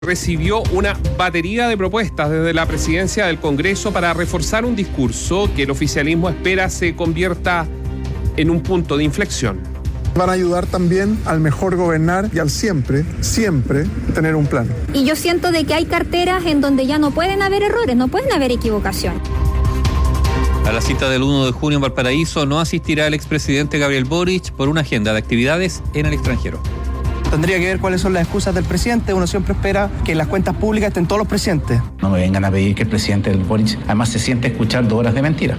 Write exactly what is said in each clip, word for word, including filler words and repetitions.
Recibió una batería de propuestas desde la presidencia del Congreso para reforzar un discurso que el oficialismo espera se convierta en un punto de inflexión. Van a ayudar también al mejor gobernar y al siempre, siempre tener un plan. Y yo siento de que hay carteras en donde ya no pueden haber errores, no pueden haber equivocación. A la cita del uno de junio en Valparaíso no asistirá el expresidente Gabriel Boric por una agenda de actividades en el extranjero. Tendría que ver cuáles son las excusas del presidente. Uno siempre espera que en las cuentas públicas estén todos los presidentes. No me vengan a pedir que el presidente del Boric además se siente a escuchar dos horas de mentira.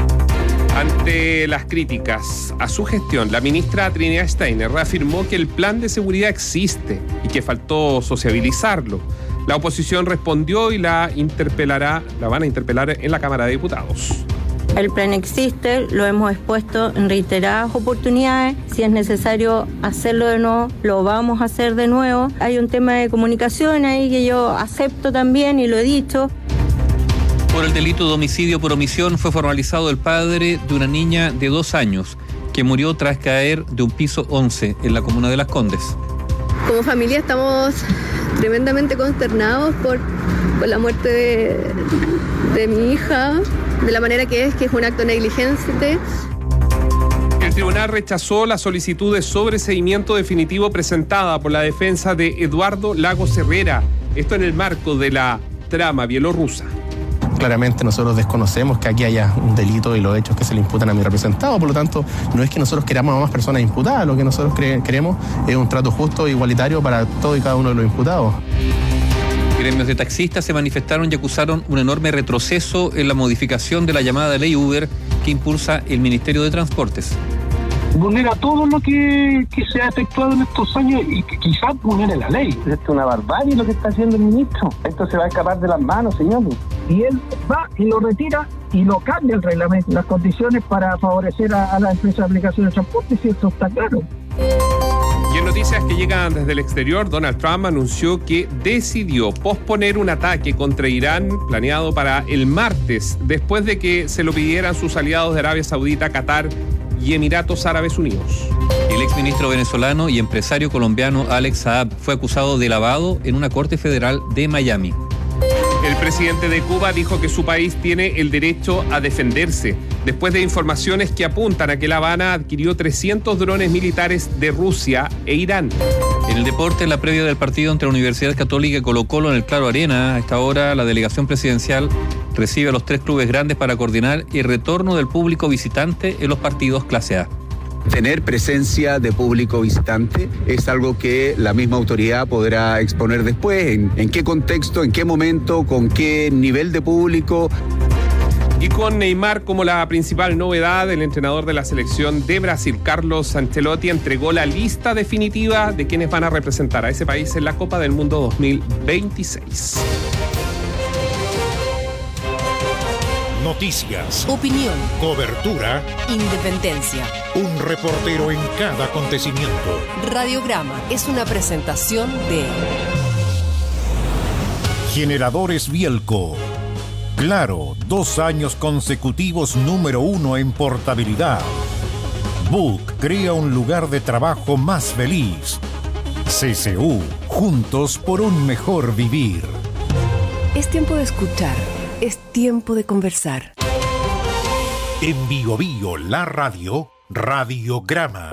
Ante las críticas a su gestión, la ministra Trinidad Steiner reafirmó que el plan de seguridad existe y que faltó sociabilizarlo. La oposición respondió y la interpelará, la van a interpelar en la Cámara de Diputados. El plan existe, lo hemos expuesto en reiteradas oportunidades. Si es necesario hacerlo de nuevo, lo vamos a hacer de nuevo. Hay un tema de comunicación ahí que yo acepto también y lo he dicho. Por el delito de homicidio por omisión fue formalizado el padre de una niña de dos años que murió tras caer de un piso once en la comuna de Las Condes. Como familia estamos tremendamente consternados por, por la muerte de, de mi hija, de la manera que es, que es un acto negligente. El tribunal rechazó la solicitud de sobreseimiento definitivo presentada por la defensa de Eduardo Lagos Herrera, esto en el marco de la trama bielorrusa. Claramente nosotros desconocemos que aquí haya un delito y los hechos que se le imputan a mi representado, por lo tanto no es que nosotros queramos a más personas imputadas, lo que nosotros cre- queremos es un trato justo e igualitario para todo y cada uno de los imputados. Gremios de taxistas se manifestaron y acusaron un enorme retroceso en la modificación de la llamada ley Uber que impulsa el Ministerio de Transportes. Vulnera todo lo que, que se ha efectuado en estos años y que quizás vulnere la ley. Esto es una barbarie lo que está haciendo el ministro. Esto se va a escapar de las manos, señor. Y él va y lo retira y lo cambia el reglamento, las condiciones para favorecer a, a la empresa de aplicación de transporte, si esto está claro. Y en noticias que llegan desde el exterior, Donald Trump anunció que decidió posponer un ataque contra Irán planeado para el martes, después de que se lo pidieran sus aliados de Arabia Saudita, Qatar y Emiratos Árabes Unidos. El exministro venezolano y empresario colombiano Alex Saab fue acusado de lavado en una corte federal de Miami. El presidente de Cuba dijo que su país tiene el derecho a defenderse, después de informaciones que apuntan a que La Habana adquirió trescientos drones militares de Rusia e Irán. En el deporte, en la previa del partido entre la Universidad Católica y Colo-Colo en el Claro Arena, a esta hora la delegación presidencial recibe a los tres clubes grandes para coordinar el retorno del público visitante en los partidos clase A. Tener presencia de público visitante es algo que la misma autoridad podrá exponer después, en, en qué contexto, en qué momento, con qué nivel de público. Y con Neymar como la principal novedad, el entrenador de la selección de Brasil, Carlos Ancelotti, entregó la lista definitiva de quienes van a representar a ese país en la Copa del Mundo dos mil veintiséis. Noticias, opinión, cobertura, independencia. Un reportero en cada acontecimiento. Radiograma es una presentación de Generadores Bielco. Claro, dos años consecutivos número uno en portabilidad. Book crea un lugar de trabajo más feliz. C C U, juntos por un mejor vivir. Es tiempo de escuchar. Es tiempo de conversar. En Bio Bio, la radio, Radiograma.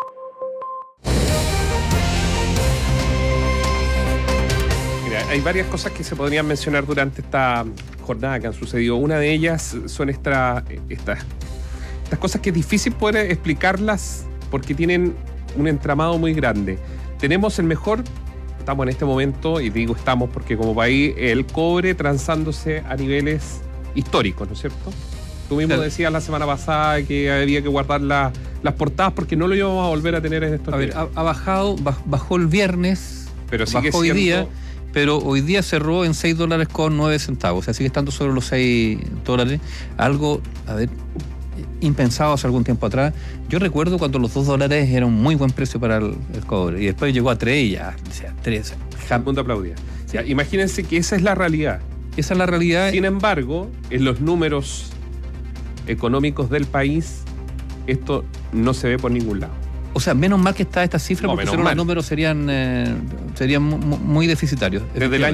Mira, hay varias cosas que se podrían mencionar durante esta jornada que han sucedido. Una de ellas son esta, esta, estas cosas que es difícil poder explicarlas porque tienen un entramado muy grande. Tenemos el mejor... Estamos en este momento, y digo estamos porque como país, el cobre transándose a niveles históricos, ¿no es cierto? Tú mismo claro. decías la semana pasada que había que guardar la, las portadas porque no lo íbamos a volver a tener en estos a días. A ver, ha, ha bajado, bajó el viernes, pero sigue bajó siendo... hoy día, pero hoy día cerró en seis dólares con nueve centavos, o sea, sigue estando sobre los seis dólares, algo, a ver... impensado hace algún tiempo atrás. Yo recuerdo cuando los dos dólares eran un muy buen precio para el, el cobre y después llegó a tres y ya, o sea, tres. Todo el mundo aplaudía. O sea, imagínense que esa es la realidad. Esa es la realidad. Sin embargo, en los números económicos del país, esto no se ve por ningún lado. O sea, menos mal que está esta cifra, No, porque menos si no mal. los números serían, eh, serían mu- mu- muy deficitarios. Desde el